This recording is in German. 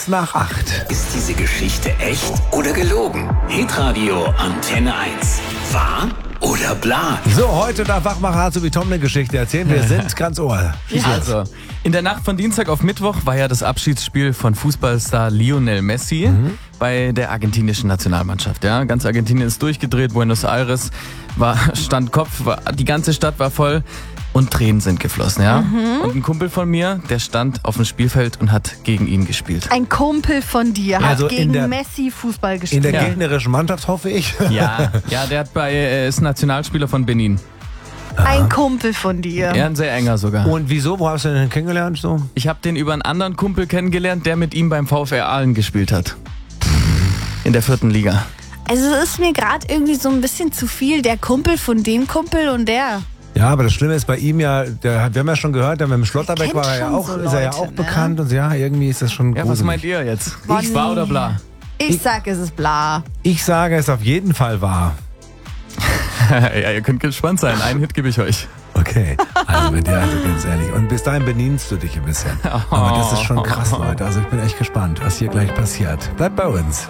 8:06. Ist diese Geschichte echt oder gelogen? Hitradio Antenne 1. Wahr oder bla? So, heute darf Wachmacher Hase wie Tom eine Geschichte erzählen. Wir sind ganz Ohr. Also, in der Nacht von Dienstag auf Mittwoch war ja das Abschiedsspiel von Fußballstar Lionel Messi bei der argentinischen Nationalmannschaft. Ja, ganz Argentinien ist durchgedreht, Buenos Aires stand Kopf, die ganze Stadt war voll und Tränen sind geflossen. Ja? Und ein Kumpel von mir, der stand auf dem Spielfeld und hat gegen ihn gespielt. Ein Kumpel von dir Also hat gegen Messi Fußball In gespielt. der gegnerischen Mannschaft, hoffe ich. Ja, der hat ist Nationalspieler von Benin. Ein Kumpel von dir. Ja, ein sehr enger sogar. Und wieso? Wo hast du den kennengelernt? So? Ich habe den über einen anderen Kumpel kennengelernt, der mit ihm beim VfR Aalen gespielt hat. In der 4. Liga. Also es ist mir gerade irgendwie so ein bisschen zu viel. Der Kumpel von dem Kumpel und der. Ja, aber das Schlimme ist bei ihm ja, wir haben ja schon gehört, mit dem Schlotterbeck kennt war er ja schon auch, so ist er ja Leute, auch ne? bekannt und ja, irgendwie ist das schon Ja, gruselig. was meint ihr jetzt? Bonnie. Wahr oder bla? Ich sag, es ist bla. Ich sage, es ist auf jeden Fall wahr. Ja, ihr könnt gespannt sein. Einen Hit gebe ich euch. Okay, also mit der, also ganz ehrlich. Und bis dahin benimmst du dich ein bisschen. Aber das ist schon krass, Leute. Also ich bin echt gespannt, was hier gleich passiert. Bleibt bei uns.